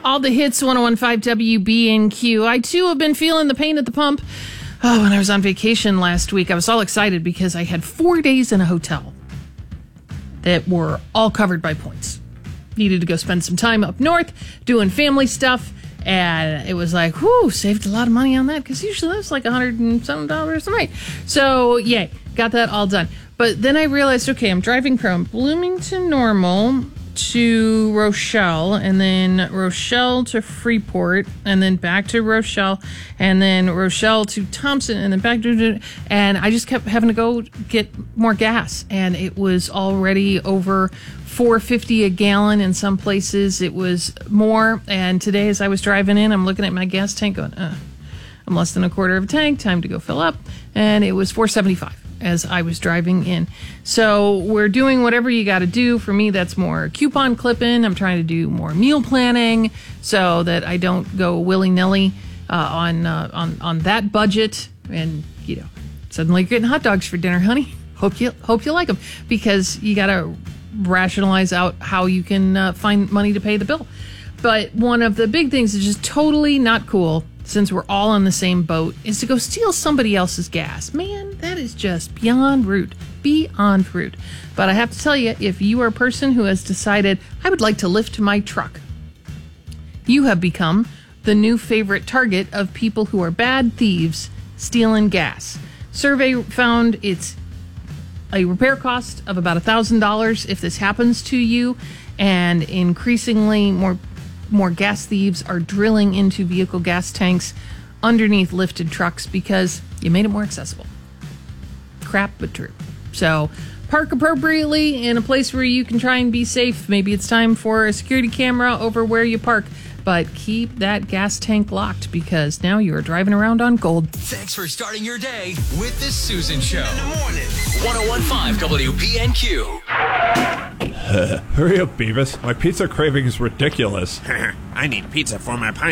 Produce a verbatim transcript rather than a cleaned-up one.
All the hits, one oh one point five W B N Q. I, too, have been feeling the pain at the pump. Oh, when I was on vacation last week, I was all excited because I had four days in a hotel that were all covered by points. Needed to go spend some time up north doing family stuff, and it was like, whoo, saved a lot of money on that because usually that's like a hundred and some dollars a night. So, yay, got that all done. But then I realized, okay, I'm driving from Bloomington Normal to Rochelle, and then Rochelle to Freeport, and then back to Rochelle, and then Rochelle to Thompson, and then back to, and I just kept having to go get more gas, and it was already over four fifty a gallon. In some places it was more, and today as I was driving in, I'm looking at my gas tank going, uh, I'm less than a quarter of a tank, time to go fill up, and it was four seventy-five as I was driving in. So we're doing whatever you got to do. For me, that's more coupon clipping. I'm trying to do more meal planning so that I don't go willy-nilly uh, on uh, on on that budget. And you know, suddenly you're getting hot dogs for dinner, honey. Hope you hope you like them, because you got to rationalize out how you can uh, find money to pay the bill. But one of the big things is just totally not cool, since we're all on the same boat, is to go steal somebody else's gas. Man, that is just beyond rude. Beyond rude. But I have to tell you, if you are a person who has decided, I would like to lift my truck, you have become the new favorite target of people who are bad thieves stealing gas. Survey found it's a repair cost of about one thousand dollars if this happens to you, and increasingly more More gas thieves are drilling into vehicle gas tanks underneath lifted trucks because you made it more accessible. Crap, but true. So park appropriately in a place where you can try and be safe. Maybe it's time for a security camera over where you park, but keep that gas tank locked, because now you're driving around on gold. Thanks for starting your day with the Susan Show. In the morning. one oh one point five W B N Q. Hurry up, Beavis. My pizza craving is ridiculous. I need pizza for my pint.